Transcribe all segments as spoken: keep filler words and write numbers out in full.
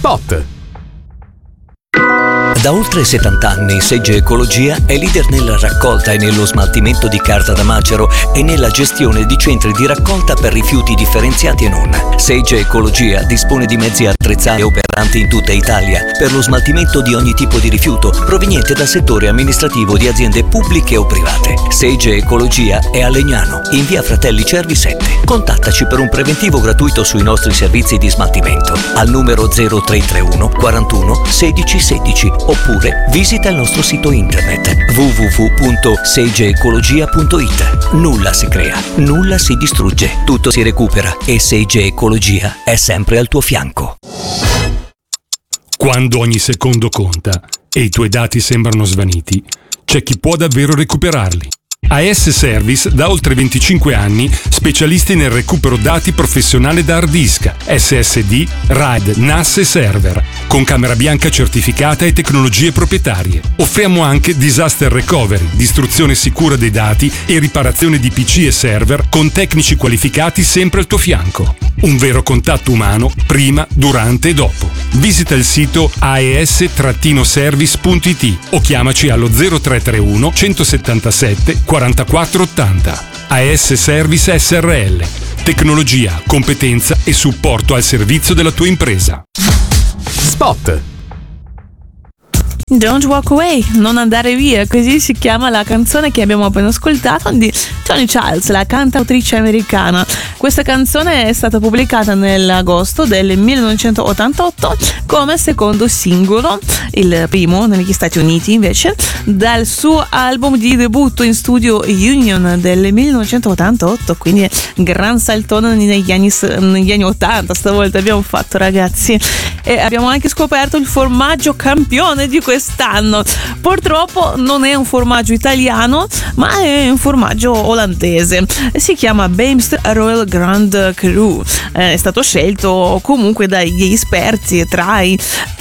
Spot. Da oltre settanta anni Segge Ecologia è leader nella raccolta e nello smaltimento di carta da macero e nella gestione di centri di raccolta per rifiuti differenziati e non. Segge Ecologia dispone di mezzi attrezzati e operanti in tutta Italia per lo smaltimento di ogni tipo di rifiuto proveniente dal settore amministrativo di aziende pubbliche o private. Segge Ecologia è a Legnano, in via Fratelli Cervi sette. Contattaci per un preventivo gratuito sui nostri servizi di smaltimento al numero zero tre tre uno quarantuno sedici sedici oppure visita il nostro sito internet w w w punto segge ecologia punto i t. Nulla si crea, nulla si distrugge, tutto si recupera e Segge Ecologia è sempre al tuo fianco. Quando ogni secondo conta e i tuoi dati sembrano svaniti, c'è chi può davvero recuperarli. A S Service da oltre venticinque anni, specialisti nel recupero dati professionale da hard disk, S S D, RAID, N A S e server, con camera bianca certificata e tecnologie proprietarie. Offriamo anche disaster recovery, distruzione sicura dei dati e riparazione di P C e server con tecnici qualificati sempre al tuo fianco. Un vero contatto umano prima, durante e dopo. Visita il sito a e s service punto i t o chiamaci allo zero tre tre uno centosettantasette quarantaquattro ottanta. A S Service S R L. Tecnologia, competenza e supporto al servizio della tua impresa. Spot. Don't Walk Away, non andare via, così si chiama la canzone che abbiamo appena ascoltato di Toni Childs, la cantautrice americana. Questa canzone è stata pubblicata nell'agosto del millenovecentottantotto come secondo singolo, il primo negli Stati Uniti invece, dal suo album di debutto in studio Union del millenovecentottantotto, quindi gran saltone negli anni, negli anni ottanta stavolta abbiamo fatto, ragazzi. E abbiamo anche scoperto il formaggio campione di quest'anno. Purtroppo non è un formaggio italiano, ma è un formaggio olandese. Si chiama Beemster Royal Grand Cru. È stato scelto comunque dagli esperti tra i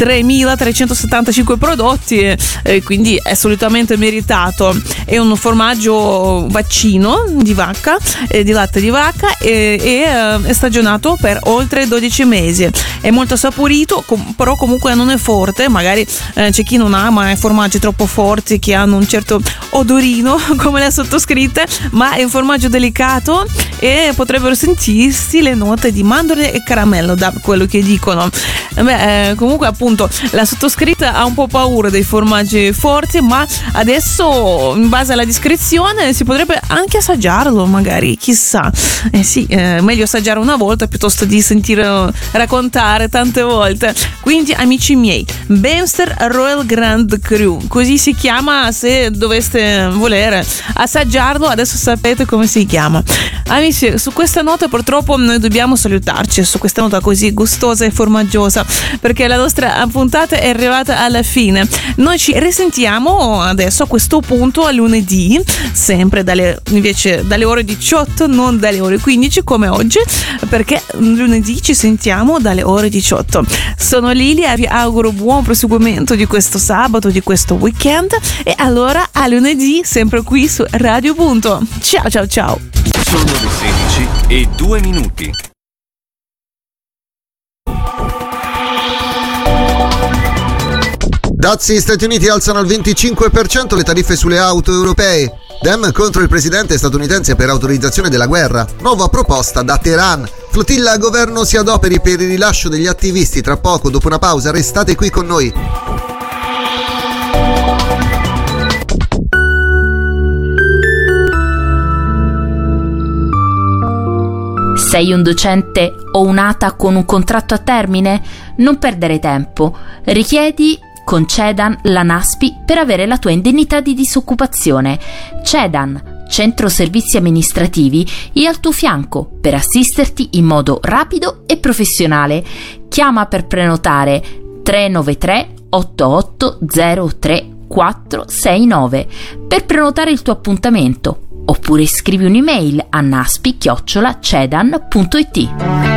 tremilatrecentosettantacinque prodotti, e quindi è assolutamente meritato. È un formaggio vaccino di vacca, di latte di vacca, e, e è stagionato per oltre dodici mesi. È molto saporito, com- però comunque non è forte. Magari eh, c'è chi non ama i formaggi troppo forti che hanno un certo odorino come la sottoscritta, ma è un formaggio delicato e potrebbero sentirsi le note di mandorle e caramello, da quello che dicono. Beh, eh, comunque appunto la sottoscritta ha un po' paura dei formaggi forti, ma adesso in base alla descrizione si potrebbe anche assaggiarlo, magari, chissà. Eh sì, eh, meglio assaggiare una volta piuttosto di sentire raccontare tante volte. Quindi, amici miei, Beemster Royal Grand Cru, così si chiama. Se doveste volere assaggiarlo, adesso sapete come si chiama. Amici, su questa nota purtroppo noi dobbiamo salutarci, su questa nota così gustosa e formaggiosa, perché la nostra puntata è arrivata alla fine. Noi ci risentiamo adesso a questo punto a lunedì, sempre dalle, invece dalle ore diciotto, non dalle ore quindici come oggi, perché lunedì ci sentiamo dalle ore diciotto. Sono Lilia, vi auguro buon proseguimento di questo sabato, di questo weekend, e allora a lunedì sempre qui su Radio Punto. Ciao ciao ciao. Sono le sedici e due minuti. Dazi Stati Uniti alzano al venticinque per cento le tariffe sulle auto europee. Dem contro il presidente statunitense per autorizzazione della guerra. Nuova proposta da Teheran. Flotilla governo si adoperi per il rilascio degli attivisti. Tra poco, dopo una pausa, restate qui con noi. Sei un docente o un'ata con un contratto a termine? Non perdere tempo. Richiedi con Cedan la NASPI per avere la tua indennità di disoccupazione. Cedan, Centro Servizi Amministrativi, è al tuo fianco per assisterti in modo rapido e professionale. Chiama per prenotare tre nove tre otto otto zero tre quattro sei nove per prenotare il tuo appuntamento, oppure scrivi un'email a naspi chiocciola cedan punto it.